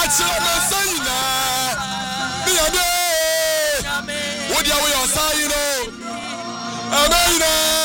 chira me sayina me ade wo dia wo your sayino amina